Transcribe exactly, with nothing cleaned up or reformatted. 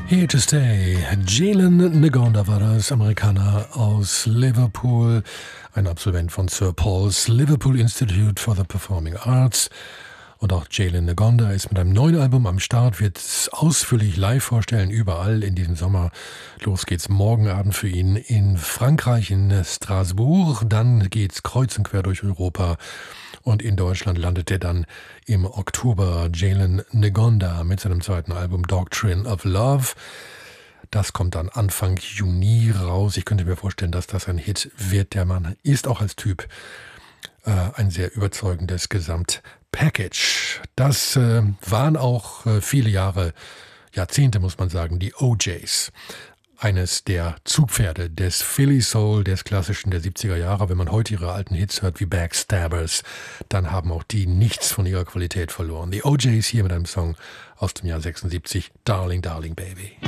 Here to Stay. Jalen Ngonda war das, Amerikaner aus Liverpool, ein Absolvent von Sir Paul's Liverpool Institute for the Performing Arts. Und auch Jalen Ngonda ist mit einem neuen Album am Start, wird es ausführlich live vorstellen, überall in diesem Sommer. Los geht's morgen Abend für ihn in Frankreich, in Straßburg. Dann geht's kreuz und quer durch Europa. Und in Deutschland landet er dann im Oktober. Jalen Ngonda mit seinem zweiten Album Doctrine of Love. Das kommt dann Anfang Juni raus. Ich könnte mir vorstellen, dass das ein Hit wird. Der Mann ist auch als Typ äh, ein sehr überzeugendes Gesamtpackage. Das äh, waren auch äh, viele Jahre, Jahrzehnte muss man sagen, die O Js. Eines der Zugpferde des Philly Soul, des klassischen der siebziger Jahre. Wenn man heute ihre alten Hits hört wie Backstabbers, dann haben auch die nichts von ihrer Qualität verloren. Die O Js hier mit einem Song aus dem Jahr sechsundsiebzig, Darling, Darling Baby.